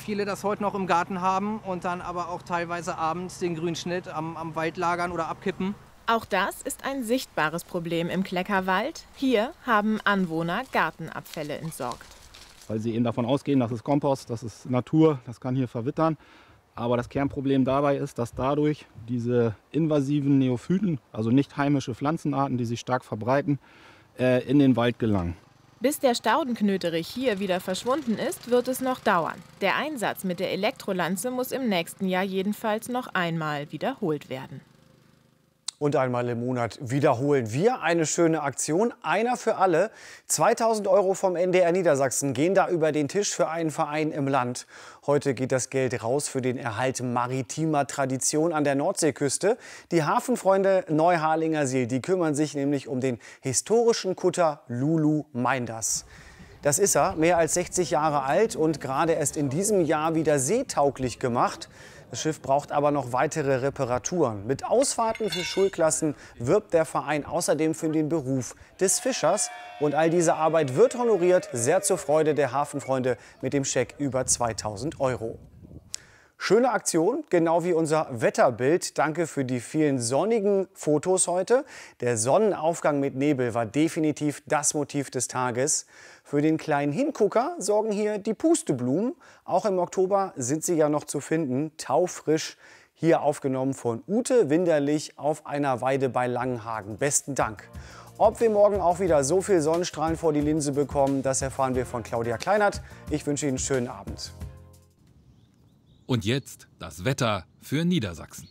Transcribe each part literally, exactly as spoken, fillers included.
viele das heute noch im Garten haben und dann aber auch teilweise abends den Grünschnitt am, am Wald lagern oder abkippen. Auch das ist ein sichtbares Problem im Kleckerwald. Hier haben Anwohner Gartenabfälle entsorgt. Weil sie eben davon ausgehen, das ist Kompost, das ist Natur, das kann hier verwittern. Aber das Kernproblem dabei ist, dass dadurch diese invasiven Neophyten, also nicht heimische Pflanzenarten, die sich stark verbreiten, äh, in den Wald gelangen. Bis der Staudenknöterich hier wieder verschwunden ist, wird es noch dauern. Der Einsatz mit der Elektrolanze muss im nächsten Jahr jedenfalls noch einmal wiederholt werden. Und einmal im Monat wiederholen wir eine schöne Aktion. Einer für alle. zweitausend Euro vom N D R Niedersachsen gehen da über den Tisch für einen Verein im Land. Heute geht das Geld raus für den Erhalt maritimer Tradition an der Nordseeküste. Die Hafenfreunde Neuharlingersiel, die kümmern sich nämlich um den historischen Kutter Lulu Meinders. Das ist er, mehr als sechzig Jahre alt und gerade erst in diesem Jahr wieder seetauglich gemacht. Das Schiff braucht aber noch weitere Reparaturen. Mit Ausfahrten für Schulklassen wirbt der Verein außerdem für den Beruf des Fischers. Und all diese Arbeit wird honoriert, sehr zur Freude der Hafenfreunde mit dem Scheck über zweitausend Euro. Schöne Aktion, genau wie unser Wetterbild. Danke für die vielen sonnigen Fotos heute. Der Sonnenaufgang mit Nebel war definitiv das Motiv des Tages. Für den kleinen Hingucker sorgen hier die Pusteblumen. Auch im Oktober sind sie ja noch zu finden, taufrisch. Hier aufgenommen von Ute Winderlich auf einer Weide bei Langenhagen. Besten Dank. Ob wir morgen auch wieder so viel Sonnenstrahlen vor die Linse bekommen, das erfahren wir von Claudia Kleinert. Ich wünsche Ihnen einen schönen Abend. Und jetzt das Wetter für Niedersachsen.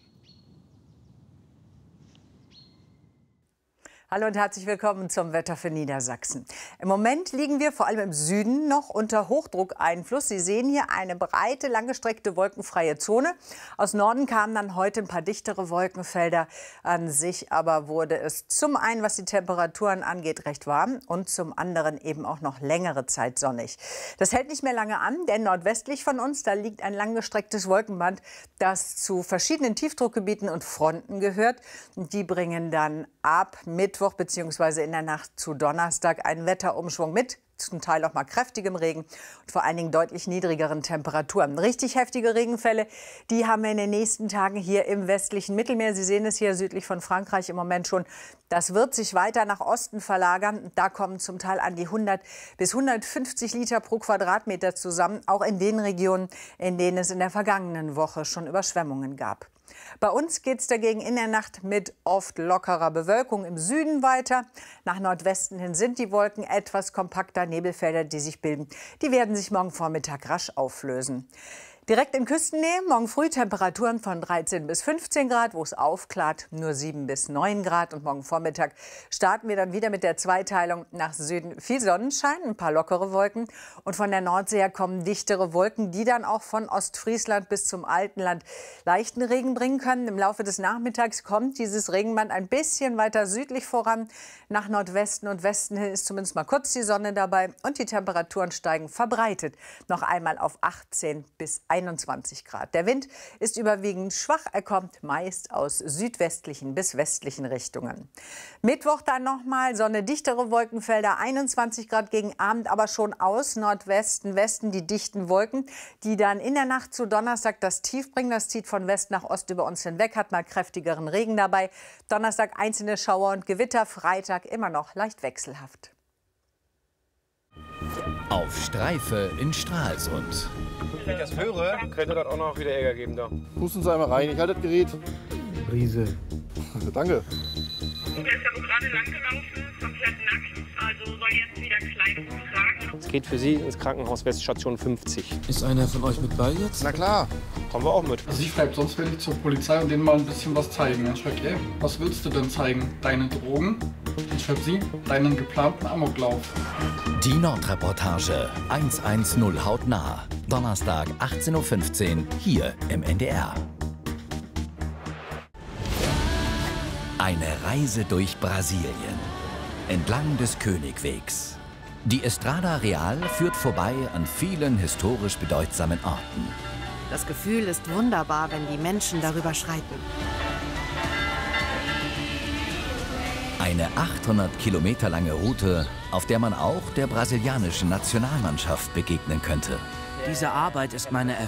Hallo und herzlich willkommen zum Wetter für Niedersachsen. Im Moment liegen wir vor allem im Süden noch unter Hochdruckeinfluss. Sie sehen hier eine breite, langgestreckte wolkenfreie Zone. Aus Norden kamen dann heute ein paar dichtere Wolkenfelder an sich, aber wurde es zum einen, was die Temperaturen angeht, recht warm und zum anderen eben auch noch längere Zeit sonnig. Das hält nicht mehr lange an, denn nordwestlich von uns, da liegt ein langgestrecktes Wolkenband, das zu verschiedenen Tiefdruckgebieten und Fronten gehört. Die bringen dann ab Mittwoch bzw. in der Nacht zu Donnerstag einen Wetterumschwung mit, zum Teil auch mal kräftigem Regen und vor allen Dingen deutlich niedrigeren Temperaturen. Richtig heftige Regenfälle, die haben wir in den nächsten Tagen hier im westlichen Mittelmeer. Sie sehen es hier südlich von Frankreich im Moment schon. Das wird sich weiter nach Osten verlagern. Da kommen zum Teil an die hundert bis hundertfünfzig Liter pro Quadratmeter zusammen, auch in den Regionen, in denen es in der vergangenen Woche schon Überschwemmungen gab. Bei uns geht es dagegen in der Nacht mit oft lockerer Bewölkung im Süden weiter. Nach Nordwesten hin sind die Wolken etwas kompakter. Nebelfelder, die sich bilden, die werden sich morgen Vormittag rasch auflösen. Direkt in Küstennähe, morgen früh Temperaturen von dreizehn bis fünfzehn Grad, wo es aufklart, nur sieben bis neun Grad. Und morgen Vormittag starten wir dann wieder mit der Zweiteilung nach Süden. Viel Sonnenschein, ein paar lockere Wolken. Und von der Nordsee her kommen dichtere Wolken, die dann auch von Ostfriesland bis zum Altenland leichten Regen bringen können. Im Laufe des Nachmittags kommt dieses Regenband ein bisschen weiter südlich voran. Nach Nordwesten und Westen hin ist zumindest mal kurz die Sonne dabei. Und die Temperaturen steigen verbreitet noch einmal auf achtzehn bis einundzwanzig Grad. Der Wind ist überwiegend schwach. Er kommt meist aus südwestlichen bis westlichen Richtungen. Mittwoch dann nochmal Sonne, dichtere Wolkenfelder, einundzwanzig Grad gegen Abend, aber schon aus Nordwesten, Westen die dichten Wolken, die dann in der Nacht zu Donnerstag das Tief bringen. Das zieht von West nach Ost über uns hinweg, hat mal kräftigeren Regen dabei. Donnerstag einzelne Schauer und Gewitter, Freitag immer noch leicht wechselhaft. Auf Streife in Stralsund. Wenn ich das höre, könnte das auch noch wieder Ärger geben da. Pusten Sie einmal rein, ich halte das Gerät. Brise. Danke. Der ist ja gerade lang gelaufen, komplett nackt, also soll jetzt wieder Kleidung tragen. Es geht für Sie ins Krankenhaus Weststation fünfzig. Ist einer von euch mit bei jetzt? Na klar. Kommen wir auch mit. Also ich bleib sonst will ich zur Polizei und denen mal ein bisschen was zeigen. Dann schreibt er, was willst du denn zeigen? Deine Drogen? Dann schreibt sie, deinen geplanten Amoklauf. Die Nordreportage eins eins null hautnah. Donnerstag achtzehn Uhr fünfzehn hier im N D R. Eine Reise durch Brasilien. Entlang des Königwegs. Die Estrada Real führt vorbei an vielen historisch bedeutsamen Orten. Das Gefühl ist wunderbar, wenn die Menschen darüber schreiten. Eine achthundert Kilometer lange Route, auf der man auch der brasilianischen Nationalmannschaft begegnen könnte. Diese Arbeit ist meine